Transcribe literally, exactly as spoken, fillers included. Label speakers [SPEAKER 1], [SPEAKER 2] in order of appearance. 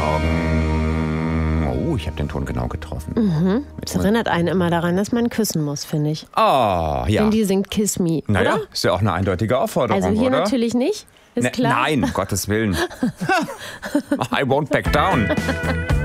[SPEAKER 1] Morgen. Oh, ich habe den Ton genau getroffen.
[SPEAKER 2] Mhm. Das erinnert einen immer daran, dass man küssen muss, finde ich.
[SPEAKER 1] Ah, ja.
[SPEAKER 2] Wenn die singt Kiss Me,
[SPEAKER 1] Naja,
[SPEAKER 2] oder?
[SPEAKER 1] ist ja auch eine eindeutige Aufforderung,
[SPEAKER 2] Also hier
[SPEAKER 1] oder?
[SPEAKER 2] natürlich nicht, ist
[SPEAKER 1] Ne-
[SPEAKER 2] klar.
[SPEAKER 1] Nein, um Gottes Willen. I won't back down.